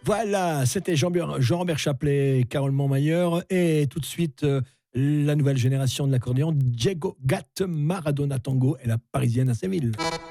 Voilà, c'était Jean-Robert Chaplet, Carole Montmayor et tout de suite la nouvelle génération de l'accordéon, Diego Gatt, Maradona Tango et la Parisienne à Séville.